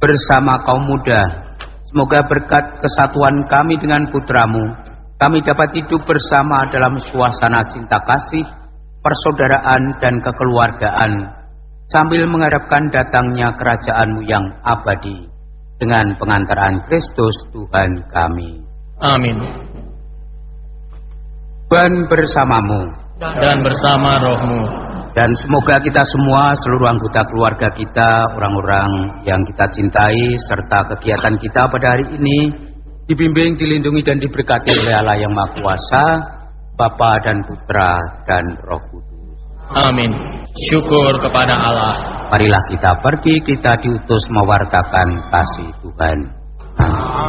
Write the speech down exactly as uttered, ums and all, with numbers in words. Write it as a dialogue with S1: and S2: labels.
S1: bersama kaum muda. Semoga berkat kesatuan kami dengan putramu, kami dapat hidup bersama dalam suasana cinta kasih, persaudaraan dan kekeluargaan, sambil mengharapkan datangnya kerajaan-Mu yang abadi, dengan pengantaran Kristus Tuhan kami.
S2: Amin.
S1: Tuhan bersamamu
S2: Dan bersama rohmu.
S1: dan semoga kita semua, seluruh anggota keluarga kita, orang-orang yang kita cintai, serta kegiatan kita pada hari ini dibimbing, dilindungi dan diberkati oleh Allah yang Maha Kuasa, Bapa dan Putra dan Roh Kudus.
S2: Amin. Syukur kepada Allah.
S1: Marilah kita pergi, kita diutus mewartakan kasih Tuhan.